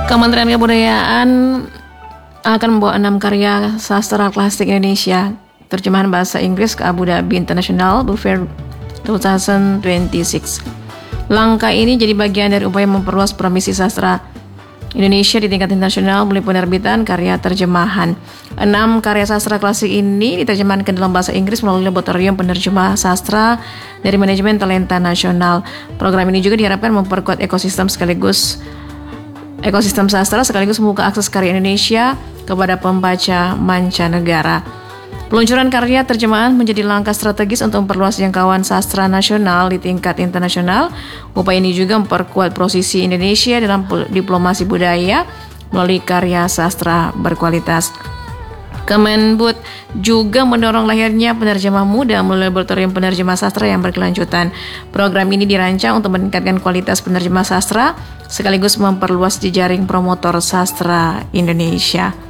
Kementerian Kebudayaan akan membawa 6 karya sastra klasik Indonesia terjemahan bahasa Inggris ke Abu Dhabi International Book Fair 2026. Langkah ini jadi bagian dari upaya memperluas promisi sastra Indonesia di tingkat internasional melalui penerbitan karya terjemahan. 6 karya sastra klasik ini diterjemahkan dalam bahasa Inggris melalui Laboratorium Penerjemah Sastra dari Manajemen Talenta Nasional. Program ini juga diharapkan memperkuat ekosistem sastra sekaligus membuka akses karya Indonesia kepada pembaca mancanegara. Peluncuran karya terjemahan menjadi langkah strategis untuk memperluas jangkauan sastra nasional di tingkat internasional. Upaya ini juga memperkuat posisi Indonesia dalam diplomasi budaya melalui karya sastra berkualitas. Kemendikbud juga mendorong lahirnya penerjemah muda melalui Laboratorium Penerjemah Sastra yang berkelanjutan. Program ini dirancang untuk meningkatkan kualitas penerjemah sastra sekaligus memperluas jejaring promotor sastra Indonesia.